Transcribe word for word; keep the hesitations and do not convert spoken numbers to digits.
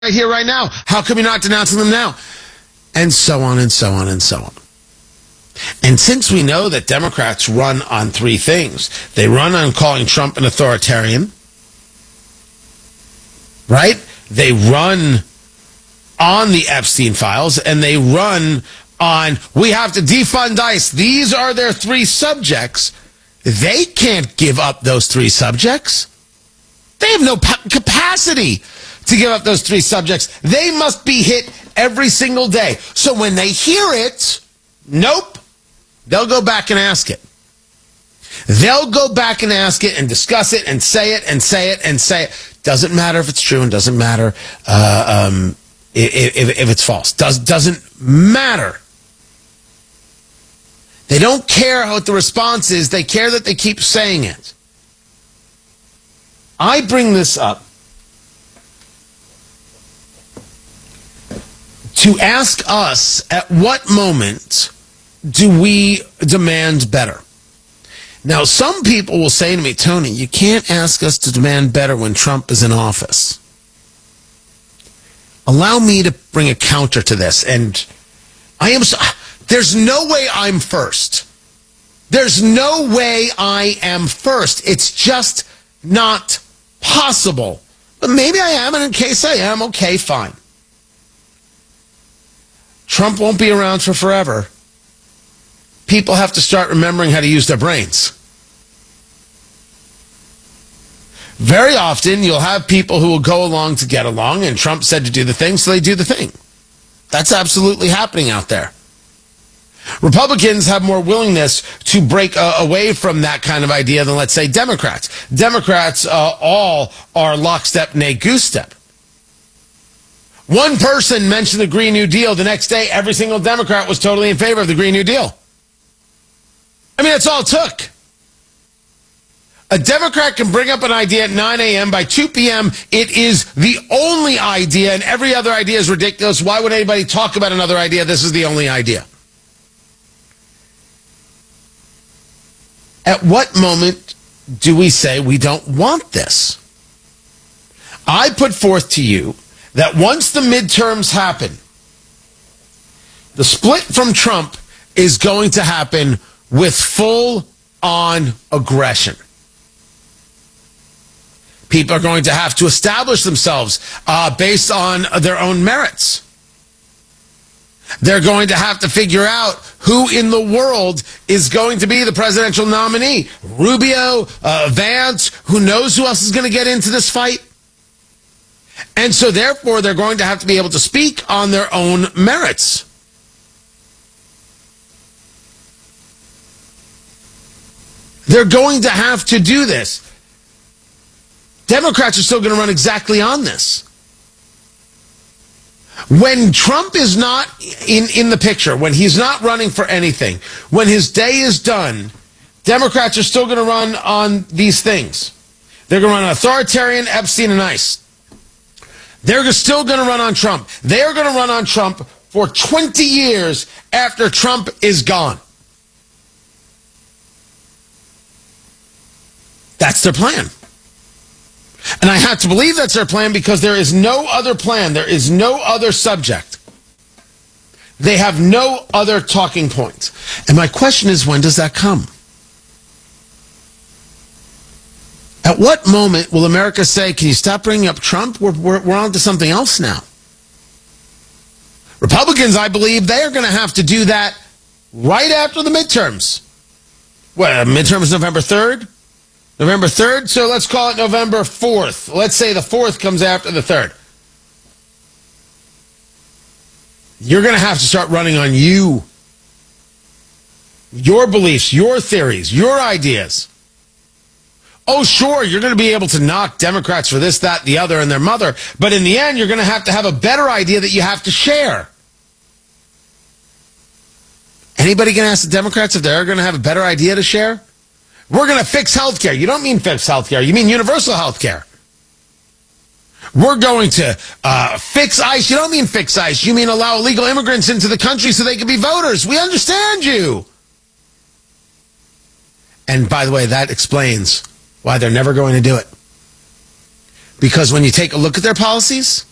right here, right now. How come you're not denouncing them now? And so on and so on and so on. And since we know that Democrats run on three things, they run on calling Trump an authoritarian, right? They run on the Epstein files, and they run on, we have to defund ICE. These are their three subjects. They can't give up those three subjects. They have no pa- capacity to give up those three subjects. They must be hit every single day. So when they hear it, nope, they'll go back and ask it. They'll go back and ask it and discuss it and say it and say it and say it. Doesn't matter if it's true and doesn't matter uh, um, if, if, if it's false. Does, doesn't matter. They don't care what the response is. They care that they keep saying it. I bring this up to ask us, at what moment do we demand better? Now, some people will say to me, Tony, you can't ask us to demand better when Trump is in office. Allow me to bring a counter to this. And I am so, there's no way I'm first. There's no way I am first. It's just not possible. But maybe I am, and in case I am, okay, fine. Trump won't be around for forever. People have to start remembering how to use their brains. Very often, you'll have people who will go along to get along, and Trump said to do the thing, so they do the thing. That's absolutely happening out there. Republicans have more willingness to break uh, away from that kind of idea than, let's say, Democrats. Democrats uh, all are lockstep, nay, goose step. One person mentioned the Green New Deal. The next day, every single Democrat was totally in favor of the Green New Deal. I mean, that's all it took. A Democrat can bring up an idea at nine a.m. By two p.m., it is the only idea, and every other idea is ridiculous. Why would anybody talk about another idea? This is the only idea. At what moment do we say we don't want this? I put forth to you that once the midterms happen, the split from Trump is going to happen with full-on aggression. People are going to have to establish themselves uh, based on their own merits. They're going to have to figure out who in the world is going to be the presidential nominee. Rubio, uh, Vance, who knows who else is going to get into this fight? And so therefore, they're going to have to be able to speak on their own merits. They're going to have to do this. Democrats are still going to run exactly on this. When Trump is not in, in the picture, when he's not running for anything, when his day is done, Democrats are still going to run on these things. They're going to run on authoritarian, Epstein, and ICE. They're still going to run on Trump. They are going to run on Trump for twenty years after Trump is gone. That's their plan. And I have to believe that's their plan because there is no other plan. There is no other subject. They have no other talking points. And my question is, when does that come? At what moment will America say, can you stop bringing up Trump? We're, we're, we're on to something else now. Republicans, I believe, they are going to have to do that right after the midterms. What, midterm is November third? November third, so let's call it November fourth. Let's say the fourth comes after the third. You're going to have to start running on you. Your beliefs, your theories, your ideas. Oh, sure, you're going to be able to knock Democrats for this, that, the other, and their mother. But in the end, you're going to have to have a better idea that you have to share. Anybody going to ask the Democrats if they're going to have a better idea to share? We're going to fix health care. You don't mean fix health care. You mean universal health care. We're going to uh, fix ICE. You don't mean fix ICE. You mean allow illegal immigrants into the country so they can be voters. We understand you. And by the way, that explains why they're never going to do it. Because when you take a look at their policies,